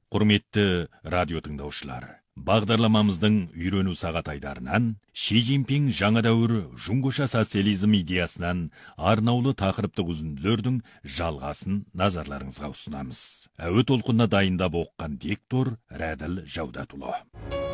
Құрметті радио тыңдаушылар, бағдарламамыздың үйрену сағат айдарынан Ши Цзиньпин жаңа дәуір жуңгуша социализм идеясынан арнаулы тақырыптық үзінділердің жалғасын назарларыңызға ұсынамыз. Әуе толқынына дайындап оқыған диктор Рәділ Жаудатұлы.